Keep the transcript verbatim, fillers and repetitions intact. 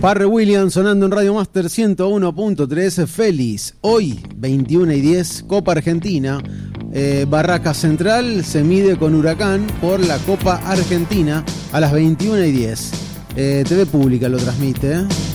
Pharrell Williams sonando en Radio Master ciento uno punto tres. Feliz. Hoy, veintiuna y diez, Copa Argentina. Eh, Barraca Central se mide con Huracán por la Copa Argentina a las veintiuna y diez. Eh, T V Pública lo transmite, ¿eh?